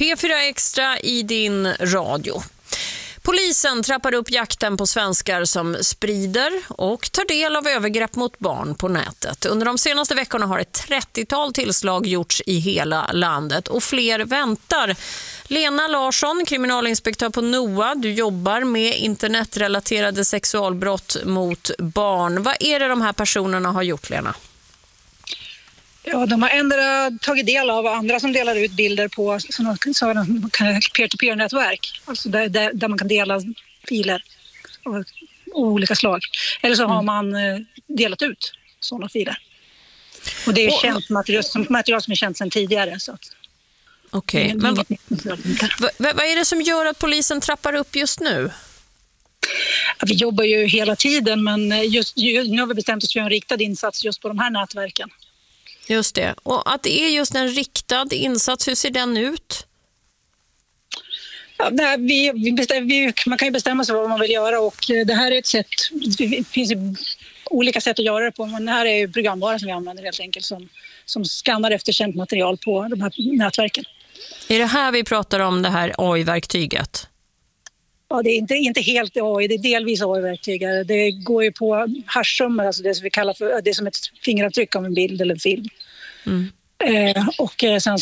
P4 Extra i din radio. Polisen trappar upp jakten på svenskar som sprider och tar del av övergrepp mot barn på nätet. Under de senaste veckorna har ett 30-tal tillslag gjorts i hela landet och fler väntar. Lena Larsson, kriminalinspektör på NOA, du jobbar med internetrelaterade sexualbrott mot barn. Vad är det de här personerna har gjort, Lena? Ja, de har ändå tagit del av andra som delar ut bilder på sådana peer-to-peer-nätverk. Alltså där man kan dela filer av olika slag. Eller så har man delat ut sådana filer. Och det är känt material som är känt sedan tidigare. Okej, men vad är det som gör att polisen trappar upp just nu? Ja, vi jobbar ju hela tiden, men nu har vi bestämt oss för en riktad insats just på de här nätverken. Just det. Och att det är just en riktad insats, hur ser den ut? Ja, man kan ju bestämma sig vad man vill göra, och det här är ett sätt, det finns ju olika sätt att göra det på, men det här är ju programvara som vi använder helt enkelt som skannar efter känt material på de här nätverken. Är det här vi pratar om, det här AI-verktyget? Ja, det är inte helt AI, det är delvis AI-verktyg. Det går ju på hashsummor, alltså det som vi kallar för, det är som ett fingeravtryck av en bild eller en film. Och sen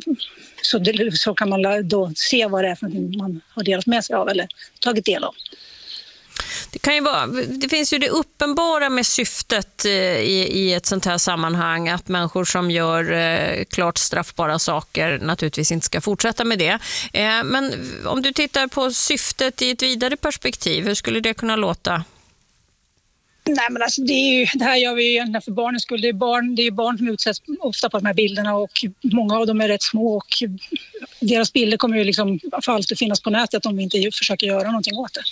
så kan man då se vad det är för någonting man har delat med sig av eller tagit del av. Det kan ju vara, det finns ju det uppenbara med syftet i ett sånt här sammanhang, att människor som gör klart straffbara saker naturligtvis inte ska fortsätta med det. Men om du tittar på syftet i ett vidare perspektiv, hur skulle det kunna låta? Nej, men alltså det här gör vi ju egentligen för barnens skull. Det är barn som utsätts ofta på de här bilderna, och många av dem är rätt små, och deras bilder kommer ju liksom för alltid finnas på nätet om vi inte försöker göra någonting åt det.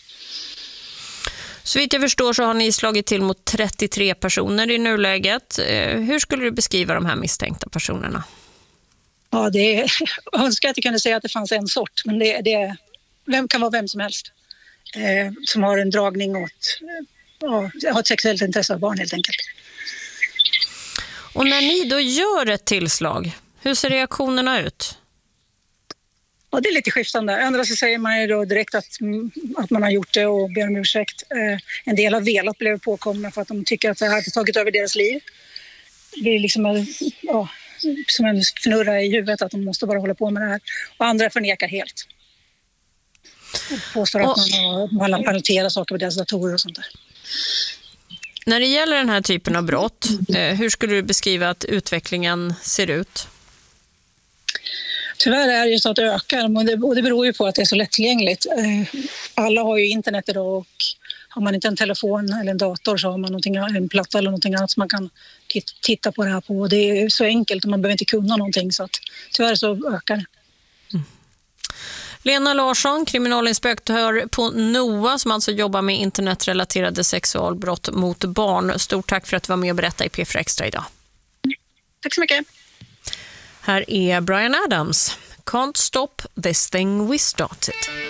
Så vitt jag förstår så har ni slagit till mot 33 personer i nuläget. Hur skulle du beskriva de här misstänkta personerna? Ja, jag önskar att jag kunde säga att det fanns en sort, men det kan vara vem som helst som har en dragning åt, har ett sexuellt intresse av barn helt enkelt. Och när ni då gör ett tillslag, hur ser reaktionerna ut? Ja, det är lite skiftande. Andra så säger man ju då direkt att man har gjort det och ber om ursäkt. En del har velat bli påkomna för att de tycker att det här har tagit över deras liv. Det är liksom som en fnurra i huvudet att de måste bara hålla på med det här. Och andra förnekar helt. Och påstår att man har patenterat saker på deras datorer och sånt där. När det gäller den här typen av brott, hur skulle du beskriva att utvecklingen ser ut? Tyvärr är det ju så att det ökar, och det beror ju på att det är så lättillgängligt. Alla har ju internet idag, och har man inte en telefon eller en dator så har man en platta eller någonting annat som man kan titta på det här på. Det är så enkelt och man behöver inte kunna någonting, så att tyvärr så ökar det. Lena Larsson, kriminalinspektör på NOA, som alltså jobbar med internetrelaterade sexualbrott mot barn. Stort tack för att du var med och berättade i P4 Extra idag. Tack så mycket. Här är Bryan Adams. Can't stop this thing we started.